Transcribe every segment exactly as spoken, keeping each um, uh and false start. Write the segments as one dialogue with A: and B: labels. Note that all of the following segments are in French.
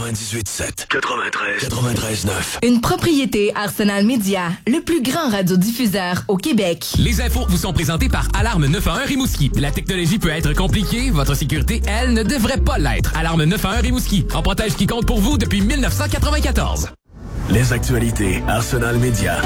A: quatre-vingt-dix-huit sept, quatre-vingt-treize, quatre-vingt-treize neuf.
B: Une propriété Arsenal Média, le plus grand radiodiffuseur au Québec.
C: Les infos vous sont présentées par Alarme neuf un un Rimouski. La technologie peut être compliquée, votre sécurité, elle, ne devrait pas l'être. Alarme neuf un un Rimouski, en protège qui compte pour vous depuis dix-neuf cent quatre-vingt-quatorze.
A: Les actualités Arsenal Média.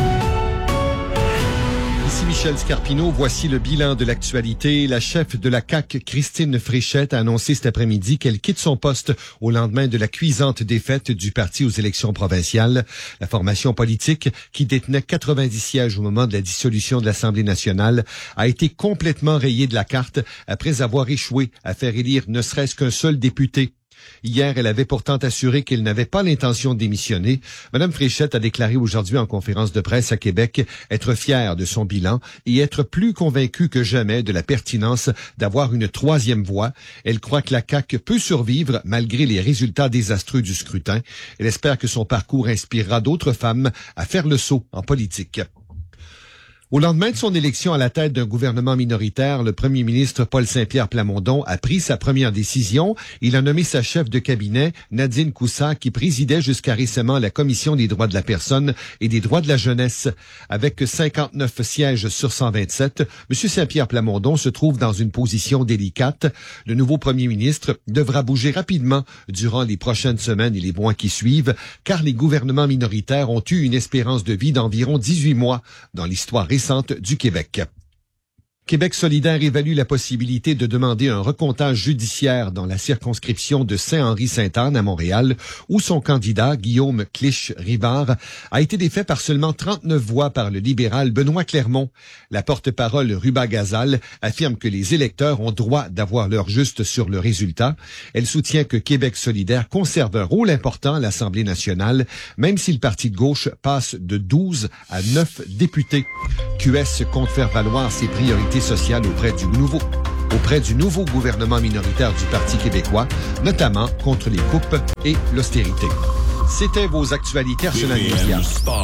D: Ici Michel Scarpino, voici le bilan de l'actualité. La chef de la C A Q, Christine Fréchette, a annoncé cet après-midi qu'elle quitte son poste au lendemain de la cuisante défaite du parti aux élections provinciales. La formation politique, qui détenait quatre-vingt-dix sièges au moment de la dissolution de l'Assemblée nationale, a été complètement rayée de la carte après avoir échoué à faire élire ne serait-ce qu'un seul député. Hier, elle avait pourtant assuré qu'elle n'avait pas l'intention de démissionner. Madame Fréchette a déclaré aujourd'hui en conférence de presse à Québec être fière de son bilan et être plus convaincue que jamais de la pertinence d'avoir une troisième voie. Elle croit que la C A Q peut survivre malgré les résultats désastreux du scrutin. Elle espère que son parcours inspirera d'autres femmes à faire le saut en politique. Au lendemain de son élection à la tête d'un gouvernement minoritaire, le premier ministre Paul Saint-Pierre Plamondon a pris sa première décision. Il a nommé sa chef de cabinet, Nadine Coussa, qui présidait jusqu'à récemment la Commission des droits de la personne et des droits de la jeunesse. Avec cinquante-neuf sièges sur cent vingt-sept, M. Saint-Pierre Plamondon se trouve dans une position délicate. Le nouveau premier ministre devra bouger rapidement durant les prochaines semaines et les mois qui suivent, car les gouvernements minoritaires ont eu une espérance de vie d'environ dix-huit mois dans l'histoire récente du Québec. Québec solidaire évalue la possibilité de demander un recomptage judiciaire dans la circonscription de Saint-Henri-Sainte-Anne à Montréal, où son candidat, Guillaume Clich-Rivard, a été défait par seulement trente-neuf voix par le libéral Benoît Clermont. La porte-parole Ruba Gazal affirme que les électeurs ont droit d'avoir leur juste sur le résultat. Elle soutient que Québec solidaire conserve un rôle important à l'Assemblée nationale, même si le parti de gauche passe de douze à neuf députés. Q S compte faire valoir ses priorités sociale auprès du nouveau auprès du nouveau gouvernement minoritaire du Parti québécois, notamment contre les coupes et l'austérité. C'était vos actualités Arsenal Média.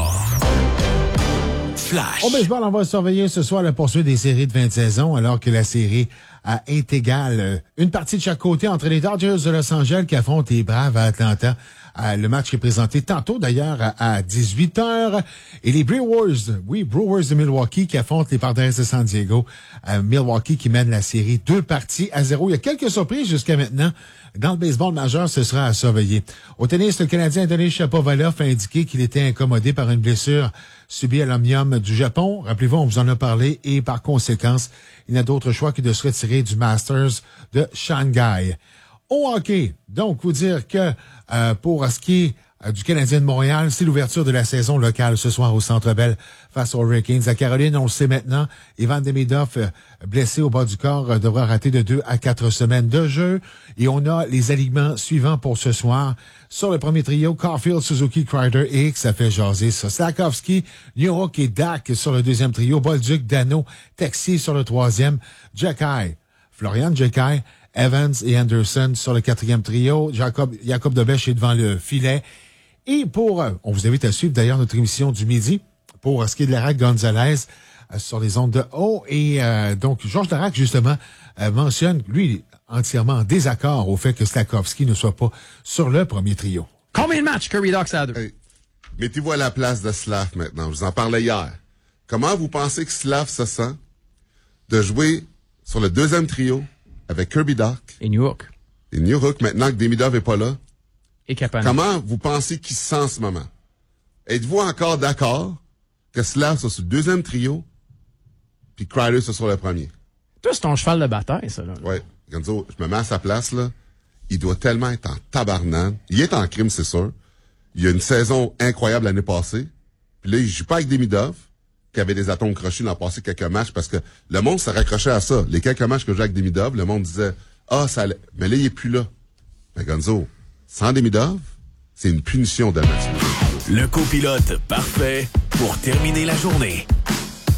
E: Flash. Au baseball, on va surveiller ce soir la poursuite des séries de vingt saisons, alors que la série à est égale. Une partie de chaque côté entre les Dodgers de Los Angeles qui affrontent les Braves à Atlanta. Euh, le match est présenté tantôt, d'ailleurs, à, à dix-huit heures. Et les Brewers, oui, Brewers de Milwaukee qui affrontent les Padres de San Diego. Euh, Milwaukee qui mène la série deux parties à zéro. Il y a quelques surprises jusqu'à maintenant. Dans le baseball majeur, ce sera à surveiller. Au tennis, le Canadien Denis Shapovalov a indiqué qu'il était incommodé par une blessure subie à l'Omnium du Japon. Rappelez-vous, on vous en a parlé et par conséquence, il n'a d'autre choix que de se retirer du Masters de Shanghai. Au hockey, donc, vous dire que euh, pour ce qui est euh, du Canadien de Montréal, c'est l'ouverture de la saison locale ce soir au Centre Bell face aux Hurricanes. À Caroline, on le sait maintenant, Ivan Demidov, euh, blessé au bas du corps, euh, devra rater de deux à quatre semaines de jeu. Et on a les alignements suivants pour ce soir. Sur le premier trio, Caulfield, Suzuki, Kreider et X, ça fait jaser ça. Slafkovsky, Newhook et Dak sur le deuxième trio. Bolduc, Dano, Texier sur le troisième. Jekai, Florian Jekai, Evans et Anderson sur le quatrième trio. Jacob, Jacob Debesch est devant le filet. Et pour, euh, on vous invite à suivre d'ailleurs notre émission du midi pour ce qui est de Larac Gonzalez euh, sur les ondes de haut. Et euh, donc, Georges Larac, justement, euh, mentionne, lui, entièrement en désaccord au fait que Slafkovsky ne soit pas sur le premier trio.
F: Combien de matchs Kirby Dach a deux?
G: Hey, mettez-vous à la place de Slav maintenant. Je vous en parlais hier. Comment vous pensez que Slav se sent de jouer sur le deuxième trio avec Kirby Dach
F: et Newhook.
G: Et Newhook, maintenant que Demidov n'est pas là.
F: Et Kapanen.
G: Comment vous pensez qu'il se sent en ce moment? Êtes-vous encore d'accord que Slav soit sur le deuxième trio puis Kreider soit sur le premier?
F: Toi, c'est ton cheval de bataille, ça, là.
G: Oui. Gonzo, je me mets à sa place, là. Il doit tellement être en tabarnane. Il est en crime, c'est sûr. Il a une saison incroyable l'année passée. Puis là, il joue pas avec Demidov, qui avait des atomes crochus dans le passé quelques matchs, parce que le monde s'est raccroché à ça. Les quelques matchs que je jouais avec Demidov, le monde disait, ah, ça allait. Mais là, il est plus là. Mais Gonzo, sans Demidov, c'est une punition de la nature.
A: Le copilote parfait pour terminer la journée.